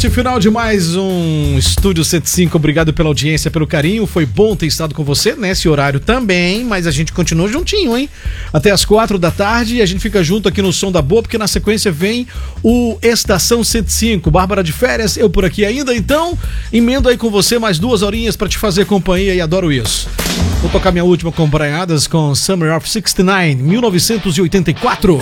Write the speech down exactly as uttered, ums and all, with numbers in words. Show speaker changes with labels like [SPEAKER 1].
[SPEAKER 1] Rete final de mais um Estúdio cento e cinco. Obrigado pela audiência, pelo carinho. Foi bom ter estado com você nesse horário também, mas a gente continua juntinho, hein? Até as quatro da tarde e a gente fica junto aqui no Som da Boa, porque na sequência vem o Estação cento e cinco. Bárbara de férias, eu por aqui ainda, então emendo aí com você mais duas horinhas pra te fazer companhia e adoro isso. Vou tocar minha última com Brian Adams com Summer of sessenta e nove, mil novecentos e oitenta e quatro.